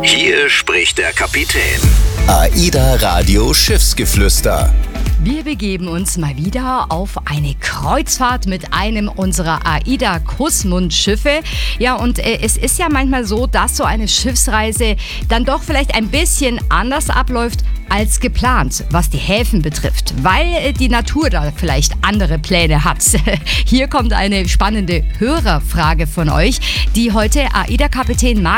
Hier spricht der Kapitän. AIDA Radio Schiffsgeflüster. Wir begeben uns mal wieder auf eine Kreuzfahrt mit einem unserer AIDA-Kussmund-Schiffe. Ja, und es ist ja manchmal so, dass so eine Schiffsreise dann doch vielleicht ein bisschen anders abläuft als geplant, was die Häfen betrifft, weil die Natur da vielleicht andere Pläne hat. Hier kommt eine spannende Hörerfrage von euch, die heute AIDA-Kapitän Marc